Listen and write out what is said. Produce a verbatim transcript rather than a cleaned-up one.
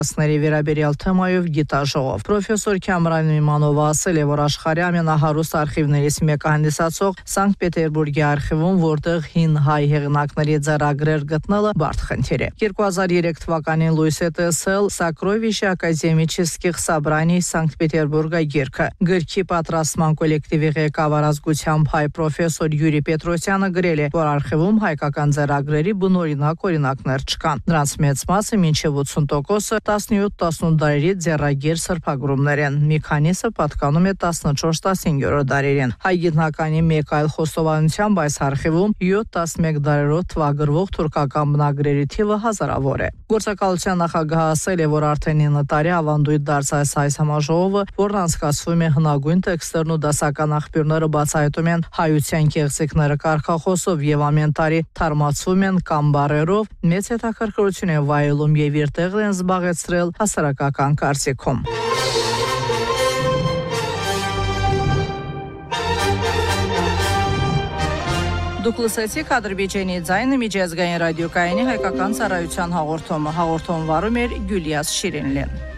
Սների վերաբերյալ թեմայով գիտաժողով։ Պրոֆեսոր Քամրան Իմանովը ասել է, որ աշխարհի ամենահարուստ արխիվներից մեկը հանդիսացող Սանկտ Պետերբուրգի արխիվում, որտեղ հին հայ հեղինակների ձեռագրեր գտնելը բարդ խնդիր է։ երկու հազար երեք թվականին լույս է տեսել Սակրովիշի ակադեմիչեսկիխ Սաբրանի Սանկտ Պետերբուրգա գիրքը։ Գրքի պատրաստման կոլեկտիվի ղեկավար ազգությամբ հայ պրոֆեսոր Յուրի Պետրոսյանը գրել է, որ արխիվում հայկական ձեռագրերի բնօրինակ օրինակներ չկան։ Նրանց մեծ մասը մինչև ութսուն տոկոսը տասնյոթ տասնութ դարերի ձեռագիր սրբագրումներ են։ Մի քանիսը պատկանում է տասնչորս տասնիններորդ դարերին։ Հայ գիտնականի մեկ այլ խոստովանությամբ այս արխիվում յոթ տասնմեկ դարերով թվագրվող թուրքական բնագրերի թիվը հազարավոր է։ Գործակալության նախագահը ասել է, որ արդեն ինը տարի ավանդույթ դարձած այս համաժողովը, որն անցկացվում է հնագույն տեքստերն ու դասական աղբյուրները բացահայտում են հայության կեղծիքները կարգախոսով եւ ամեն տարի թարմացվում են կամ բառերով, մեծ հետաքրքրություն են վայելում եւ իր տեղն են զբաղեցրել հասարակական կարծիքում։ Դուք լսեցիք Ադրբեջանի ձայնը միջազգային ռադիոկայանի հայկական ծառայության հաղորդումը։ Հաղորդում վարում էր Գյուլիաս Շիրինլին։